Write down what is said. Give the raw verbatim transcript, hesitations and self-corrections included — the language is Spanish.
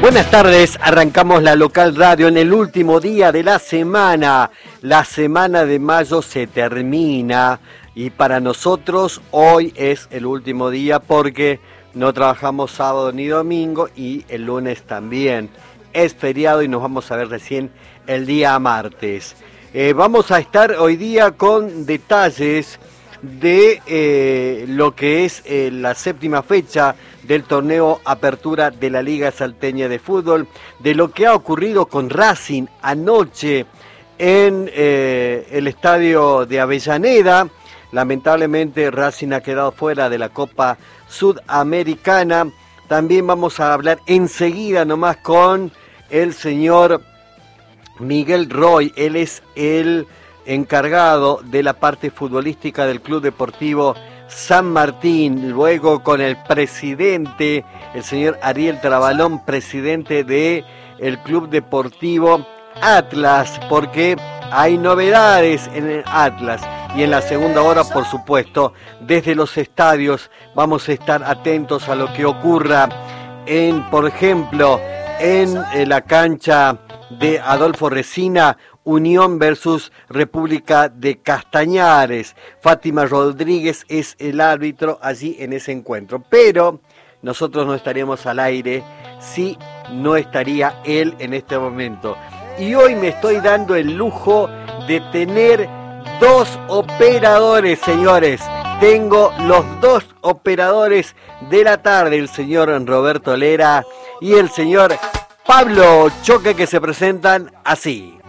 Buenas tardes, arrancamos la local radio en el último día de la semana. La semana de mayo se termina y para nosotros hoy es el último día porque no trabajamos sábado ni domingo y el lunes también. Es feriado y nos vamos a ver recién el día martes. Eh, vamos a estar hoy día con detalles de eh, lo que es eh, la séptima fecha del torneo Apertura de la Liga Salteña de Fútbol, de lo que ha ocurrido con Racing anoche en eh, el estadio de Avellaneda. Lamentablemente Racing ha quedado fuera de la Copa Sudamericana. También vamos a hablar enseguida nomás con el señor Miguel Roy. Él es el encargado de la parte futbolística del Club Deportivo San Martín, luego con el presidente, el señor Ariel Trabalón, presidente de el Club Deportivo Atlas, porque hay novedades en el Atlas. Y en la segunda hora, por supuesto, desde los estadios vamos a estar atentos a lo que ocurra en, por ejemplo, en, en la cancha de Adolfo Resina, Unión versus República de Castañares. Fátima Rodríguez es el árbitro allí en ese encuentro. Pero nosotros no estaríamos al aire si no estaría él en este momento. Y hoy me estoy dando el lujo de tener dos operadores, señores. Tengo los dos operadores de la tarde, el señor Roberto Lera y el señor Pablo Choque, que se presentan así.